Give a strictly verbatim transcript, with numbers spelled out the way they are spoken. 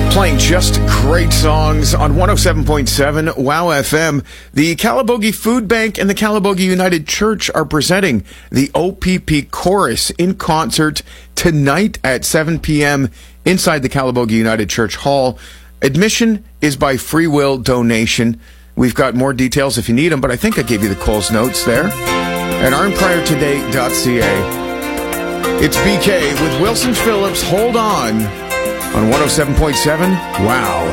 Playing just great songs on one oh seven point seven Wow F M. The Calabogie Food Bank and the Calabogie United Church are presenting the O P P Chorus in concert tonight at seven p.m. inside the Calabogie United Church Hall. Admission is by free will donation. We've got more details if you need them, but I think I gave you the Coles notes there at arn prior today dot c a. It's B K with Wilson Phillips. Hold on. On one oh seven point seven, wow.